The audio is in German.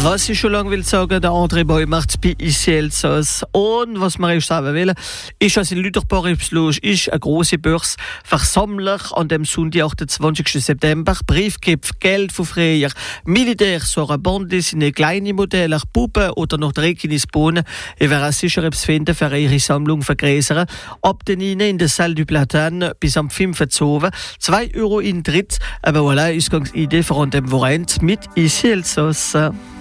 Was ich schon lange will sagen, der André Boy macht es bei ICI Elsass. Und was wir euch sagen will, ist, dass in Lüderparis ist eine grosse Börse Versammler an dem Sonntag, 28. September. Briefköpfe, Geld von früher, Militär, so eine Bande, seine kleine Modelle, Puppen oder noch Dreckines Bohnen. Ich werde sicher etwas finden für ihre Sammlung vergrößern. Ab den Ihnen in der Salle du Platin bis am 5. Oktober. 2 € Eintritt. Aber voilà, Ausgangsidee von dem Wochenende mit ICI Elsass.